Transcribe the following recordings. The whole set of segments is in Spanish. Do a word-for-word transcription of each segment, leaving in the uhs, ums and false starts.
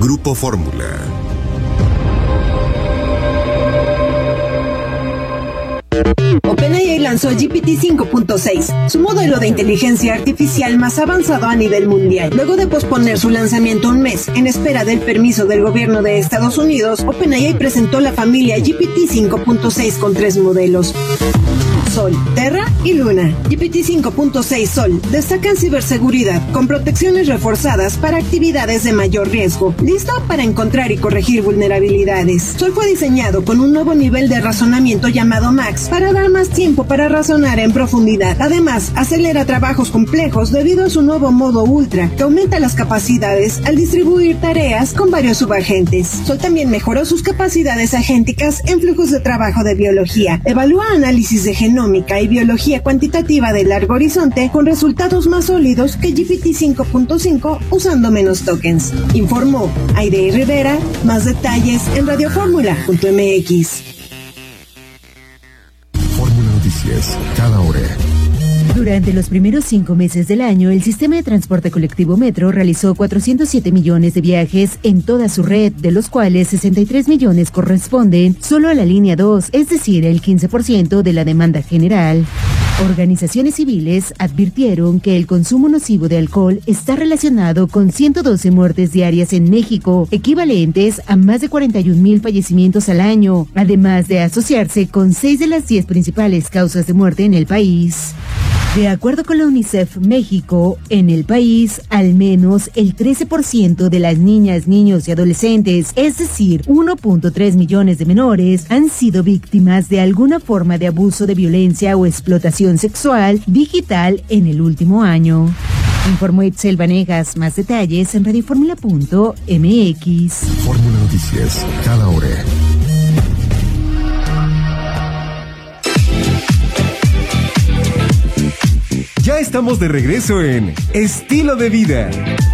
Grupo Fórmula. OpenAI lanzó G P T cinco punto seis, su modelo de inteligencia artificial más avanzado a nivel mundial. Luego de posponer su lanzamiento un mes, en espera del permiso del gobierno de Estados Unidos, OpenAI presentó la familia G P T cinco punto seis con tres modelos: Sol, Terra y Luna. G P T cinco punto seis Sol destaca en ciberseguridad, con protecciones reforzadas para actividades de mayor riesgo, listo para encontrar y corregir vulnerabilidades. Sol fue diseñado con un nuevo nivel de razonamiento llamado Max, para dar más tiempo para razonar en profundidad. Además, acelera trabajos complejos debido a su nuevo modo Ultra, que aumenta las capacidades al distribuir tareas con varios subagentes. Sol también mejoró sus capacidades agénticas en flujos de trabajo de biología. Evalúa análisis de genómica y biología cuantitativa de largo horizonte con resultados más sólidos que G P T cinco punto cinco usando menos tokens. Informó Aide Rivera. Más detalles en radio fórmula punto m x. Noticias, cada hora. Durante los primeros cinco meses del año, el sistema de transporte colectivo Metro realizó cuatrocientos siete millones de viajes en toda su red, de los cuales sesenta y tres millones corresponden solo a la línea dos, es decir, el quince por ciento de la demanda general. Organizaciones civiles advirtieron que el consumo nocivo de alcohol está relacionado con ciento doce muertes diarias en México, equivalentes a más de cuarenta y un mil fallecimientos al año, además de asociarse con seis de las diez principales causas de muerte en el país. De acuerdo con la UNICEF México, en el país, al menos el trece por ciento de las niñas, niños y adolescentes, es decir, uno punto tres millones de menores, han sido víctimas de alguna forma de abuso de violencia o explotación sexual digital en el último año. Informó Itzel Vanegas. Más detalles en radio fórmula punto m x. Fórmula Noticias, cada hora. Ya estamos de regreso en Estilo de Vida.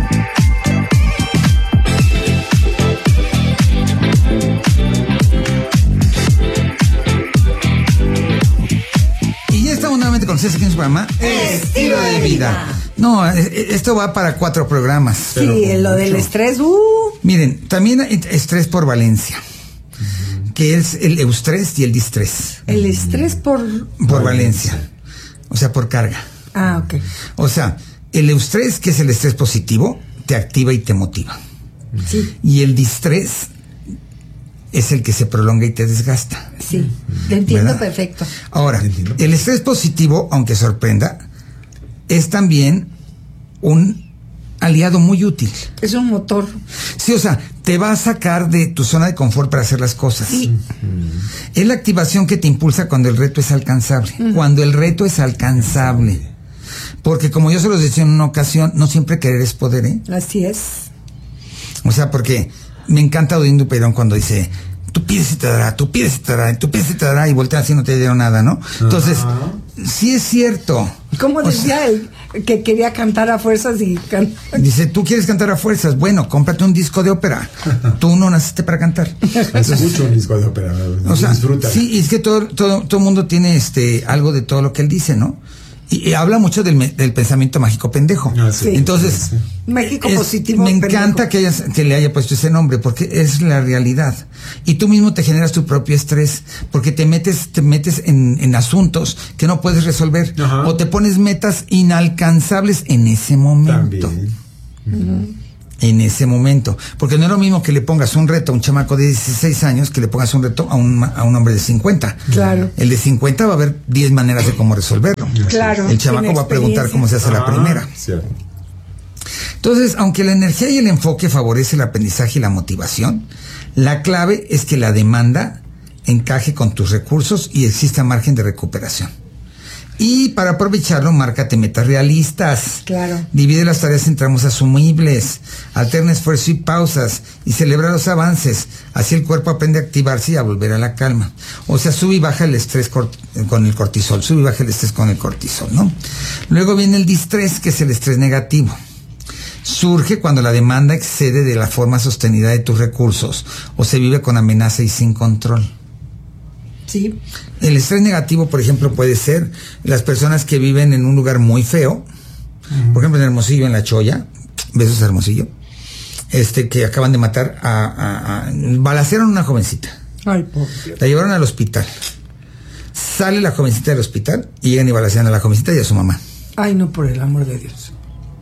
Y ya estamos nuevamente con ustedes aquí en su programa Estilo de Vida. No, esto va para cuatro programas. Sí, lo del estrés, uh. Miren, también hay estrés por valencia, que es el eustrés y el distrés. El estrés por... Por valencia, o sea, por carga. Ah, ok. O sea, el eustrés, que es el estrés positivo, te activa y te motiva. Sí. Y el distrés es el que se prolonga y te desgasta. Sí, te entiendo, ¿verdad? Perfecto. Ahora, el estrés positivo, aunque sorprenda, es también un aliado muy útil. Es un motor. Sí, o sea, te va a sacar de tu zona de confort para hacer las cosas. Sí. Es la activación que te impulsa cuando el reto es alcanzable. Uh-huh. Cuando el reto es alcanzable. Porque como yo se los decía en una ocasión, no siempre querer es poder, ¿eh? Así es. O sea, porque me encanta Odín Dupeirón cuando dice, tú pides y te dará, tú pides y te dará, tú pides y te dará, y voltea así no te dieron nada, ¿no? Entonces, uh-huh. sí es cierto. ¿Cómo decía él? Que quería cantar a fuerzas y... Can... Dice, tú quieres cantar a fuerzas, bueno, cómprate un disco de ópera. Tú no naciste para cantar. Escucho un disco de ópera. O sea, disfruta. Sí, y es que todo, todo, todo mundo tiene este algo de todo lo que él dice, ¿no? Y, y habla mucho del, del pensamiento mágico pendejo. Ah, sí. Entonces, sí, sí. Mágico es, positivo. Me pendejo. encanta que, hayas, que le haya puesto ese nombre, porque es la realidad. Y tú mismo te generas tu propio estrés, porque te metes, te metes en, en asuntos que no puedes resolver. Ajá. O te pones metas inalcanzables en ese momento. También. Uh-huh. En ese momento. Porque no es lo mismo que le pongas un reto a un chamaco de dieciséis años que le pongas un reto a un, a un hombre de cincuenta. Claro. El de cincuenta va a haber diez maneras de cómo resolverlo. Claro. El chamaco va a preguntar cómo se hace ah, la primera. Cierto. Entonces, aunque la energía y el enfoque favorece el aprendizaje y la motivación, la clave es que la demanda encaje con tus recursos y exista margen de recuperación. Y para aprovecharlo, márcate metas realistas. Claro. Divide las tareas en tramos asumibles. Alterna esfuerzo y pausas. Y celebra los avances. Así el cuerpo aprende a activarse y a volver a la calma. O sea, sube y baja el estrés cort- con el cortisol. Sube y baja el estrés con el cortisol, ¿no? Luego viene el distrés, que es el estrés negativo. Surge cuando la demanda excede de la forma sostenida de tus recursos. O se vive con amenaza y sin control. Sí. El estrés negativo, por ejemplo, puede ser las personas que viven en un lugar muy feo, uh-huh. por ejemplo en Hermosillo, en La Choya, besos a Hermosillo, este, que acaban de matar a, a, a balacearon a una jovencita. Ay, por Dios. La llevaron al hospital. Sale la jovencita del hospital y llegan y balacean a la jovencita y a su mamá. Ay, no, por el amor de Dios.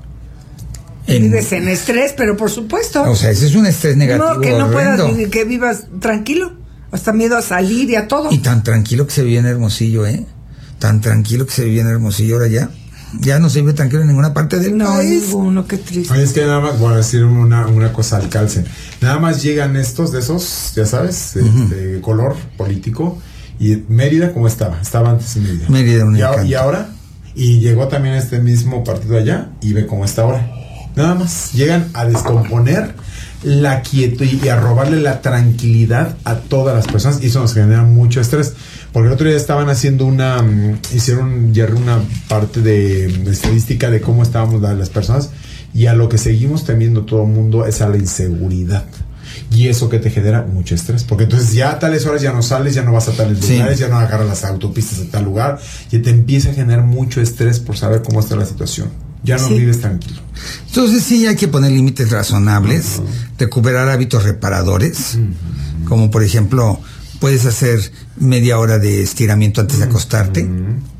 En, Vives en estrés, pero por supuesto. o sea, ese es un estrés negativo. No, que no puedas horrendo. vivir, que vivas tranquilo. Hasta miedo a salir y a todo. Y tan tranquilo que se vive en Hermosillo, ¿eh? Tan tranquilo que se vive en Hermosillo ahora ya. Ya no se vive tranquilo en ninguna parte del No, país. ninguno, qué triste. Oye, es que nada más, voy a decir una, una cosa al calce. Nada más llegan estos de esos, ya sabes, de, Uh-huh. de color político. Y Mérida, ¿cómo estaba? Estaba antes en Mérida. Mérida, un y, a- encanto. y ahora, y llegó también este mismo partido allá y ve cómo está ahora. Nada más. Llegan a descomponer la quietud y, y a robarle la tranquilidad a todas las personas. Y eso nos genera mucho estrés. Porque el otro día estaban haciendo una, mm, hicieron ya una parte de, de estadística de cómo estábamos la- las personas. Y a lo que seguimos temiendo todo el mundo es a la inseguridad. Y eso que te genera mucho estrés. Porque entonces ya a tales horas ya no sales, ya no vas a tales Sí. lugares, ya no agarras las autopistas a tal lugar. Y te empieza a generar mucho estrés por saber cómo está la situación. Ya no Sí. vives tranquilo. Entonces sí hay que poner límites razonables, recuperar hábitos reparadores, como por ejemplo, puedes hacer media hora de estiramiento antes de acostarte.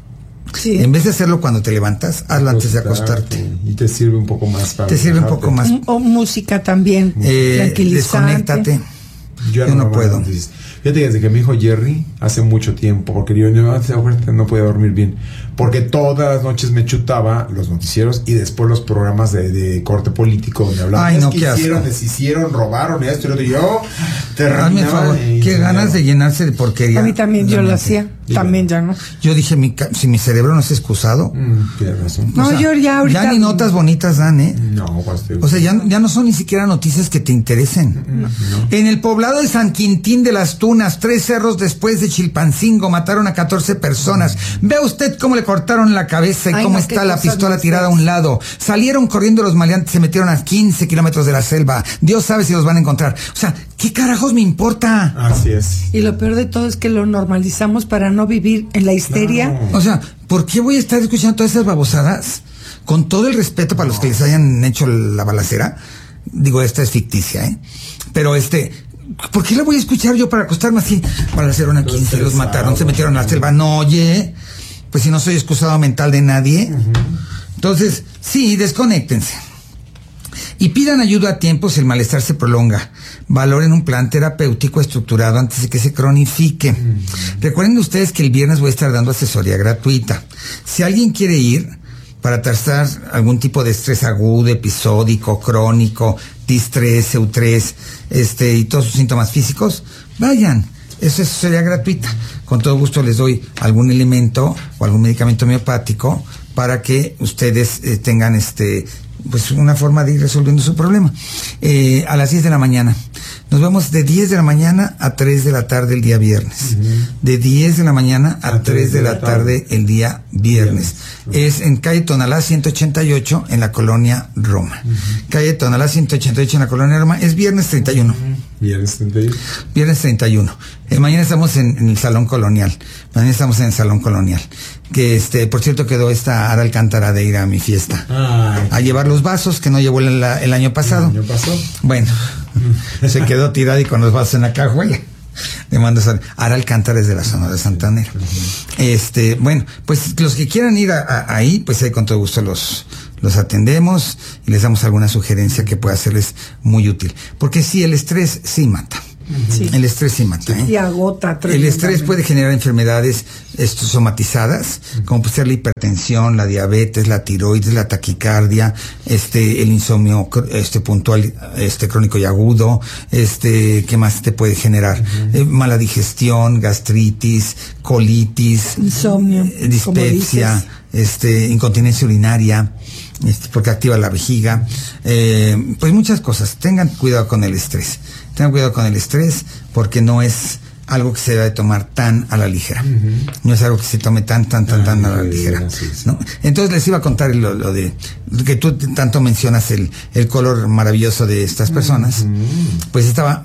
Sí. En vez de hacerlo cuando te levantas, hazlo antes de acostarte. Y te sirve un poco más para Te sirve un relajarte. poco más. M- O música también. Eh, tranquilizante. desconéctate. Yo Yo no me puedo. aguanto. Fíjate que desde que me dijo Jerry hace mucho tiempo, porque yo no, ahorita no podía dormir bien, porque todas las noches me chutaba los noticieros y después los programas de, de corte político donde hablaban. Ay, Es no, que qué asco. hicieron, deshicieron, robaron esto y lo otro. Y yo Hazme terminaba el favor, y qué se ganas me- de llenarse de porquería. A mí también yo lo Realmente. hacía. También ya no. Yo dije, mi ca- si mi cerebro no es excusado. Mm, tienes razón. No, yo ya ahorita- Ya ni notas bonitas dan, ¿eh? No, pues te- O sea, ya, ya no son ni siquiera noticias que te interesen. En el poblado de San Quintín de las Tunas, tres cerros después de Chilpancingo, mataron a catorce personas. Vea usted cómo le cortaron la cabeza y Ay, cómo no, está qué la cosas pistola más tirada a feas. un lado. Salieron corriendo los maleantes, se metieron a quince kilómetros de la selva. Dios sabe si los van a encontrar. O sea, ¿qué carajos me importa? Así es. Y lo peor de todo es que lo normalizamos para no vivir en la histeria. No. O sea, ¿por qué voy a estar escuchando todas esas babosadas? Con todo el respeto para los que les hayan hecho la balacera. Digo, esta es ficticia, ¿eh? Pero este, ¿por qué la voy a escuchar yo para acostarme así? Balacearon a quince, los mataron, se metieron a la selva. No, oye, pues si no soy excusado mental de nadie. Entonces, sí, desconéctense. Y pidan ayuda a tiempo si el malestar se prolonga. Valoren un plan terapéutico estructurado antes de que se cronifique. Recuerden ustedes que el viernes voy a estar dando asesoría gratuita. Si alguien quiere ir para tratar algún tipo de estrés agudo, episódico, crónico, distrés, eutrés, este, y todos sus síntomas físicos, vayan. Eso es asesoría gratuita. Con todo gusto les doy algún elemento o algún medicamento homeopático para que ustedes eh, tengan este pues una forma de ir resolviendo su problema. Eh, a las diez de la mañana. Nos vemos de diez de la mañana a tres de la tarde el día viernes. Uh-huh. De diez de la mañana a, a tres de la tarde, tarde el día viernes. Uh-huh. Es en calle Tonalá ciento ochenta y ocho en la colonia Roma. Uh-huh. Calle Tonalá ciento ochenta y ocho en la colonia Roma. Es viernes treinta y uno. Uh-huh. Viernes treinta y uno. Viernes treinta y uno. Eh, mañana estamos en, en el Salón Colonial. Mañana estamos en el Salón Colonial. Que este, por cierto, quedó esta Ara Alcántara de ir a mi fiesta. Ay, a llevar los vasos que no llevó el, el año pasado. ¿El año pasado? Bueno, se quedó tirada y con los vasos en la cajuela. Le mando a Ara Alcántara desde la zona de Santander. Este, bueno, pues los que quieran ir a, a, ahí, pues ahí con todo gusto los, los atendemos y les damos alguna sugerencia que pueda serles muy útil. Porque sí, el estrés sí mata. Sí. El estrés sí mata, ¿eh? Y agota. El estrés puede generar enfermedades esto, somatizadas, uh-huh. como puede ser la hipertensión, la diabetes, la tiroides, la taquicardia, este, el insomnio este puntual, este crónico y agudo, este, ¿qué más te puede generar? Uh-huh. Eh, mala digestión, gastritis, colitis, insomnio, eh, dispepsia, este, incontinencia urinaria, este, porque activa la vejiga, eh, pues muchas cosas. Tengan cuidado con el estrés. Tengan cuidado con el estrés porque no es algo que se debe tomar tan a la ligera. Uh-huh. No es algo que se tome tan, tan, tan, ah, tan a la ligera. Sí, sí. ¿No? Entonces les iba a contar lo, lo de que tú tanto mencionas el, el color maravilloso de estas personas. Uh-huh. Pues estaba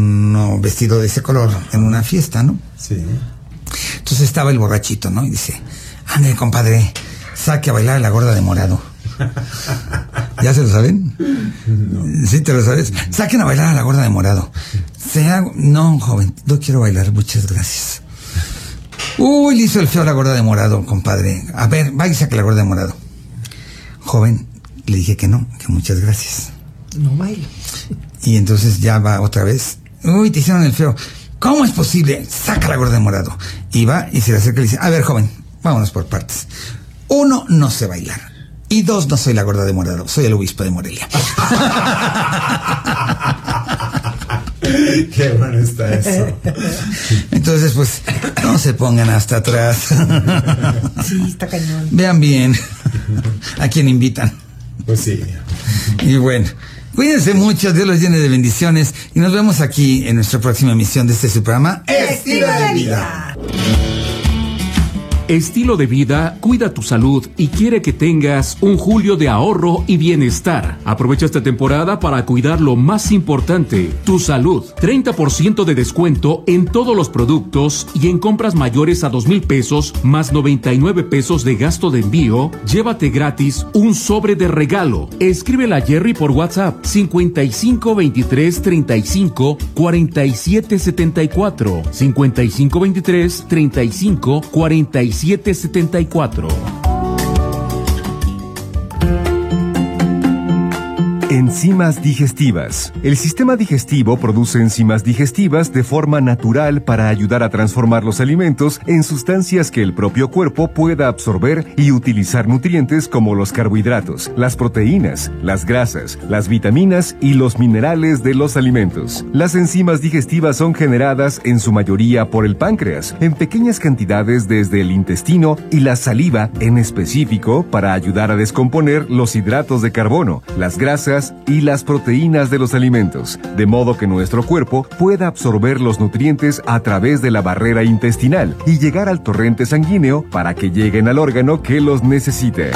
uno vestido de ese color en una fiesta, ¿no? Sí. Entonces estaba el borrachito, ¿no? Y dice, ándale, compadre, saque a bailar a la gorda de morado. ¿Ya se lo saben? No. ¿Sí te lo sabes? Saquen a bailar a la gorda de morado. Sea... No, joven, no quiero bailar, muchas gracias. Uy, le hizo el feo a la gorda de morado, compadre. A ver, vaya y saque la gorda de morado. Joven, le dije que no, que muchas gracias. No bailo. Y entonces ya va otra vez. Uy, te hicieron el feo. ¿Cómo es posible? Saca la gorda de morado. Y va y se le acerca y le dice, a ver, joven, vámonos por partes. Uno, no sé bailar. Y dos, no soy la gorda de morado, soy el obispo de Morelia. Qué bueno está eso. Entonces, pues, no se pongan hasta atrás. Sí, está cañón. Vean bien a quién invitan. Pues sí. Y bueno, cuídense mucho, Dios los llene de bendiciones y nos vemos aquí en nuestra próxima emisión de este su programa Estilo de Vida. Estilo de Vida cuida tu salud y quiere que tengas un julio de ahorro y bienestar. Aprovecha esta temporada para cuidar lo más importante, tu salud. treinta por ciento de descuento en todos los productos y en compras mayores a dos mil pesos más noventa y nueve pesos de gasto de envío, llévate gratis un sobre de regalo. Escríbele a Jerry por WhatsApp cincuenta y cinco veintitrés treinta y cinco cuarenta y siete setenta y cuatro cincuenta y cinco veintitrés treinta y cinco cuarenta y siete setenta y cuatro. Enzimas digestivas. El sistema digestivo produce enzimas digestivas de forma natural para ayudar a transformar los alimentos en sustancias que el propio cuerpo pueda absorber y utilizar nutrientes como los carbohidratos, las proteínas, las grasas, las vitaminas y los minerales de los alimentos. Las enzimas digestivas son generadas en su mayoría por el páncreas, en pequeñas cantidades desde el intestino y la saliva en específico para ayudar a descomponer los hidratos de carbono, las grasas y las proteínas de los alimentos, de modo que nuestro cuerpo pueda absorber los nutrientes a través de la barrera intestinal y llegar al torrente sanguíneo para que lleguen al órgano que los necesite.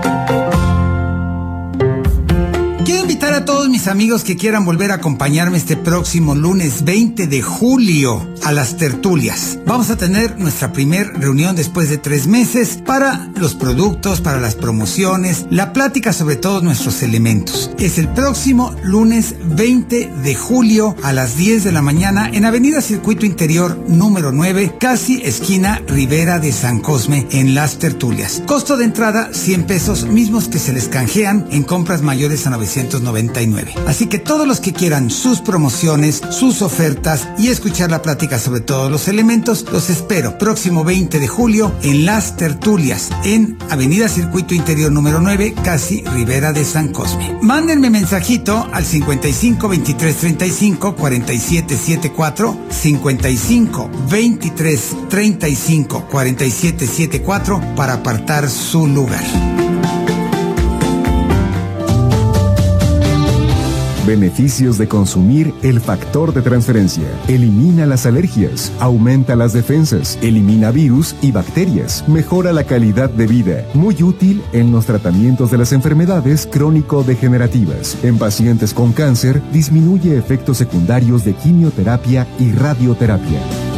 Quiero invitar a todos mis amigos que quieran volver a acompañarme este próximo lunes veinte de julio a las tertulias. Vamos a tener nuestra primer reunión después de tres meses para los productos, para las promociones, la plática sobre todos nuestros elementos. Es el próximo lunes veinte de julio a las diez de la mañana en Avenida Circuito Interior número nueve, casi esquina Rivera de San Cosme, en las tertulias. Costo de entrada cien pesos, mismos que se les canjean en compras mayores a novecientos noventa y nueve. Así que todos los que quieran sus promociones, sus ofertas y escuchar la plática sobre todos los elementos, los espero próximo veinte de julio en las tertulias en Avenida Circuito Interior número nueve, casi Rivera de San Cosme. Mándenme mensajito al cincuenta y cinco veintitrés treinta y cinco cuarenta y siete setenta y cuatro, cincuenta y cinco veintitrés treinta y cinco cuarenta y siete setenta y cuatro para apartar su lugar. Beneficios de consumir el factor de transferencia. Elimina las alergias, aumenta las defensas, elimina virus y bacterias, mejora la calidad de vida. Muy útil en los tratamientos de las enfermedades crónico-degenerativas. En pacientes con cáncer, disminuye efectos secundarios de quimioterapia y radioterapia.